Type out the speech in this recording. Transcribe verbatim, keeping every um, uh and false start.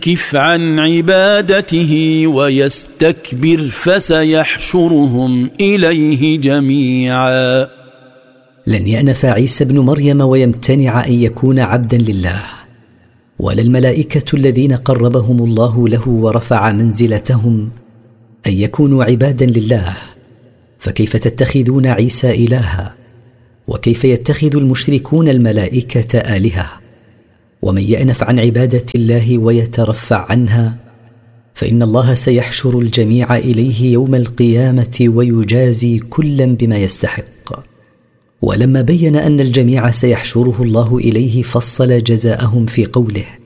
كف عن عبادته ويستكبر فسيحشرهم إليه جميعا. لن يأنف عيسى ابن مريم ويمتنع أن يكون عبدا لله، ولا الملائكة الذين قربهم الله له ورفع منزلتهم أن يكونوا عبادا لله. فكيف تتخذون عيسى إلها؟ وكيف يتخذ المشركون الملائكة آلهة؟ ومن يأنف عن عبادة الله ويترفع عنها فإن الله سيحشر الجميع إليه يوم القيامة ويجازي كلا بما يستحق. ولما بين أن الجميع سيحشره الله إليه فصل جزاءهم في قوله: